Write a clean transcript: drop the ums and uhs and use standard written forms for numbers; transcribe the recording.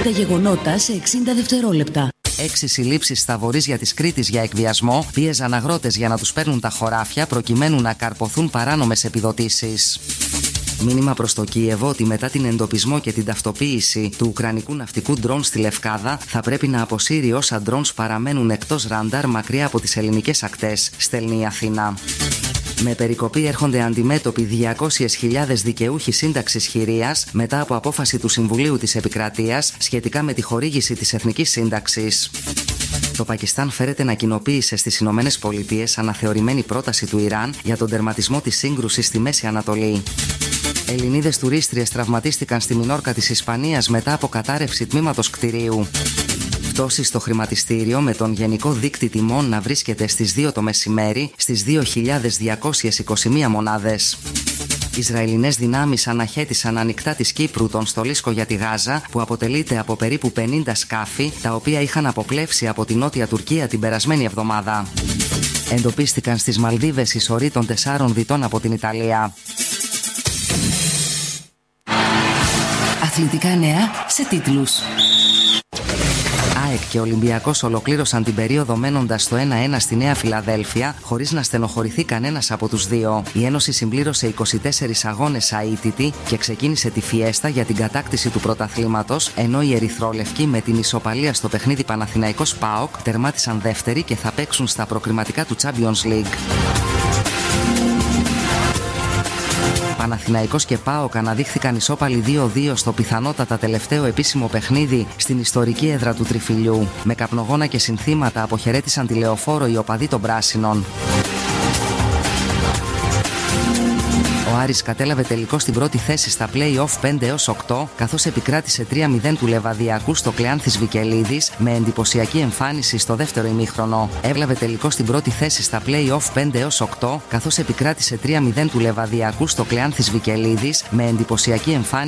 τα γεγονότα σε 60 δευτερόλεπτα. 6 συλλήψεις στα βορείζια της Κρήτης για εκβιασμό πίεζαν αγρότες για να τους παίρνουν τα χωράφια προκειμένου να καρποθούν παράνομες επιδοτήσεις. Μήνυμα προς το Κίεβο ότι μετά την εντοπισμό και την ταυτοποίηση του ουκρανικού ναυτικού ντρόν στη Λευκάδα θα πρέπει να αποσύρει όσα ντρόνς παραμένουν εκτός ραντάρ μακριά από τις ελληνικές ακτές, στέλνει η Αθήνα. Με περικοπή έρχονται αντιμέτωποι 200.000 δικαιούχοι σύνταξης χειρίας μετά από απόφαση του Συμβουλίου της Επικρατείας σχετικά με τη χορήγηση της εθνικής σύνταξης. Το Πακιστάν φέρεται να κοινοποίησε στις Ηνωμένες Πολιτείες αναθεωρημένη πρόταση του Ιράν για τον τερματισμό της σύγκρουσης στη Μέση Ανατολή. Ελληνίδες τουρίστριες τραυματίστηκαν στη Μινόρκα της Ισπανίας μετά από κατάρρευση τμήματος κτηρίου. Πτώση στο χρηματιστήριο με τον γενικό δείκτη τιμών να βρίσκεται στις 2 το μεσημέρι στις 2.221 μονάδες. Ισραηλινές δυνάμεις αναχέτησαν ανοιχτά της Κύπρου τον στολίσκο για τη Γάζα που αποτελείται από περίπου 50 σκάφη τα οποία είχαν αποπλέψει από την Νότια Τουρκία την περασμένη εβδομάδα. Εντοπίστηκαν στις Μαλδίβες οι σωροί των 4 δυτών από την Ιταλία. Αθλητικά νέα σε τίτλους. ΑΕΚ και Ολυμπιακός ολοκλήρωσαν την περίοδο μένοντας το 1-1 στη Νέα Φιλαδέλφια χωρίς να στενοχωρηθεί κανένας από τους δύο. Η Ένωση συμπλήρωσε 24 αγώνες αίτητη και ξεκίνησε τη φιέστα για την κατάκτηση του πρωταθλήματος, ενώ οι ερυθρόλευκοι με την ισοπαλία στο παιχνίδι Παναθηναϊκός ΠΑΟΚ τερμάτισαν δεύτεροι και θα παίξουν στα προκριματικά του Champions League. Παναθηναϊκός και ΠΑΟΚ αναδείχθηκαν ισόπαλοι 2-2 στο πιθανότατα τελευταίο επίσημο παιχνίδι στην ιστορική έδρα του Τριφυλιού. Με καπνογόνα και συνθήματα αποχαιρέτησαν τη Λεωφόρο οι οπαδοί των Πράσινων. Ο Άρης κατέλαβε τελικώς στην πρώτη θέση στα play-off 5-8, καθώς επικράτησε 3-0 του Λεβαδιακού στο Κλεάνθης Βικελίδης με εντυπωσιακή εμφάνιση στο δεύτερο ημίχρονο. Έβλαβε τελικώς στην πρώτη θέση στα play-off 5-8, καθώς επικράτησε 3-0 του Λεβαδιακού στο Κλεάνθης Βικελίδης με εντυπωσιακή εμφάνιση